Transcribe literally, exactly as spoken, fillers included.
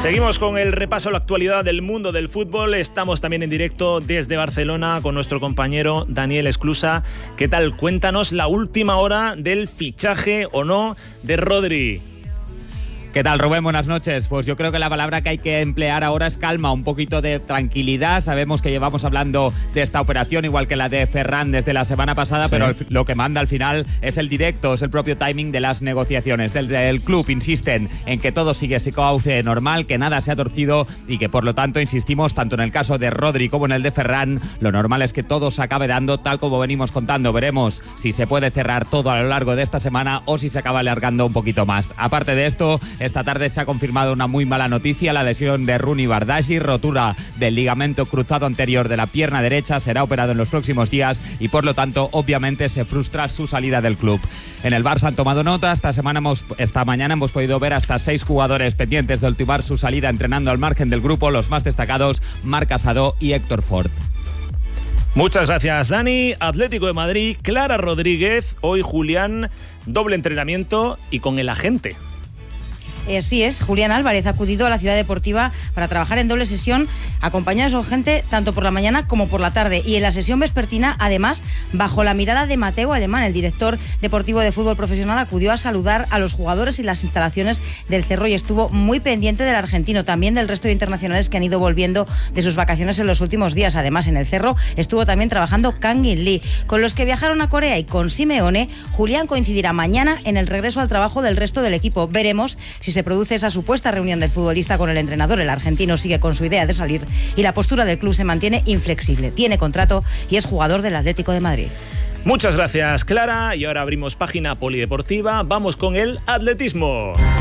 Seguimos con el repaso a la actualidad del mundo del fútbol. Estamos también en directo desde Barcelona con nuestro compañero Daniel Esclusa. ¿Qué tal? Cuéntanos la última hora del fichaje o no de Rodri. ¿Qué tal, Rubén? Buenas noches. Pues yo creo que la palabra que hay que emplear ahora es calma, un poquito de tranquilidad. Sabemos que llevamos hablando de esta operación, igual que la de Ferran desde la semana pasada, sí. Pero lo que manda al final es el directo, es el propio timing de las negociaciones. Desde el club insisten en que todo sigue su cauce normal, que nada se ha torcido y que por lo tanto, insistimos, tanto en el caso de Rodri como en el de Ferran, lo normal es que todo se acabe dando tal como venimos contando. Veremos si se puede cerrar todo a lo largo de esta semana o si se acaba alargando un poquito más. Aparte de esto, esta tarde se ha confirmado una muy mala noticia, la lesión de Rooney Bardghji, rotura del ligamento cruzado anterior de la pierna derecha, será operado en los próximos días y por lo tanto obviamente se frustra su salida del club. En el Barça han tomado nota, esta semana hemos, esta mañana hemos podido ver hasta seis jugadores pendientes de ultimar su salida entrenando al margen del grupo, los más destacados Marc Asado y Héctor Ford. Muchas gracias, Dani. Atlético de Madrid, Clara Rodríguez, hoy Julián, doble entrenamiento y con el agente. Así es, Julián Álvarez ha acudido a la ciudad deportiva para trabajar en doble sesión, acompañado de su agente tanto por la mañana como por la tarde. Y en la sesión vespertina, además, bajo la mirada de Mateo Alemán, el director deportivo de fútbol profesional, acudió a saludar a los jugadores y las instalaciones del Cerro y estuvo muy pendiente del argentino, también del resto de internacionales que han ido volviendo de sus vacaciones en los últimos días. Además, en el Cerro estuvo también trabajando Kangin Lee. Con los que viajaron a Corea y con Simeone, Julián coincidirá mañana en el regreso al trabajo del resto del equipo. Veremos si se produce esa supuesta reunión del futbolista con el entrenador. El argentino sigue con su idea de salir y la postura del club se mantiene inflexible. Tiene contrato y es jugador del Atlético de Madrid. Muchas gracias, Clara. Y ahora abrimos página polideportiva. Vamos con el atletismo.